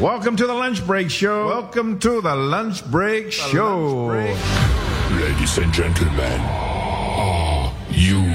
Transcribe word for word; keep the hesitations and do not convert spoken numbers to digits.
Welcome to the Lunch Break Show. Welcome to the Lunch Break Show. Ladies and gentlemen, are you